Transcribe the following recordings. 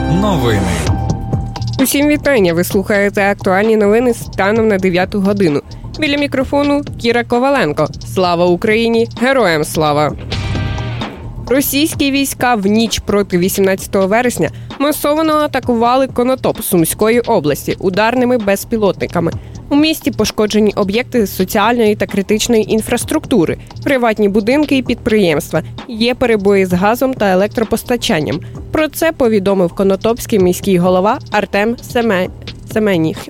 Новини. Усім вітання! Ви слухаєте актуальні новини станом на 9 годину. Біля мікрофону Кіра Коваленко. Слава Україні! Героям слава! Російські війська в ніч проти 18 вересня масово атакували Конотоп Сумської області ударними безпілотниками. У місті пошкоджені об'єкти соціальної та критичної інфраструктури, приватні будинки і підприємства. Є перебої з газом та електропостачанням. Про це повідомив конотопський міський голова Артем Семеніх.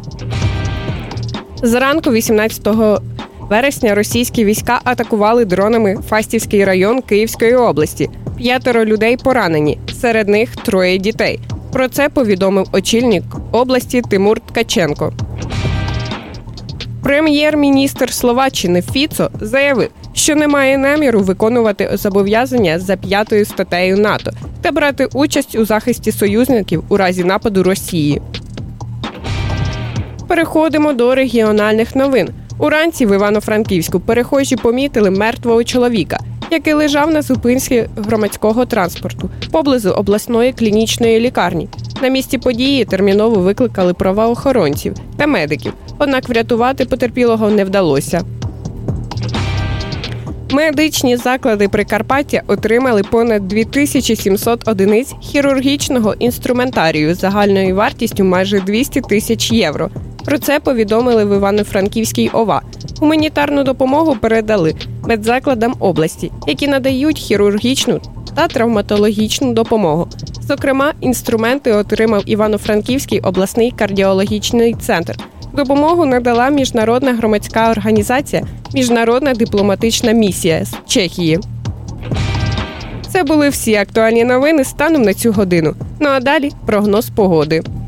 Зранку 18 вересня російські війська атакували дронами Фастівський район Київської області. 5 людей поранені, серед них 3 дітей. Про це повідомив очільник області Тимур Ткаченко. Прем'єр-міністр Словаччини Фіцо заявив, що не має наміру виконувати зобов'язання за 5 статтею НАТО та брати участь у захисті союзників у разі нападу Росії. Переходимо до регіональних новин. Уранці в Івано-Франківську перехожі помітили мертвого чоловіка, який лежав на зупинці громадського транспорту поблизу обласної клінічної лікарні. На місці події терміново викликали правоохоронців та медиків, однак врятувати потерпілого не вдалося. Медичні заклади Прикарпаття отримали понад 2700 одиниць хірургічного інструментарію загальною вартістю майже 200 тисяч євро. Про це повідомили в Івано-Франківській ОВА. Гуманітарну допомогу передали медзакладам області, які надають хірургічну та травматологічну допомогу. Зокрема, інструменти отримав Івано-Франківський обласний кардіологічний центр. Допомогу надала міжнародна громадська організація «Міжнародна дипломатична місія» з Чехії. Це були всі актуальні новини станом на цю годину. Ну а далі прогноз погоди.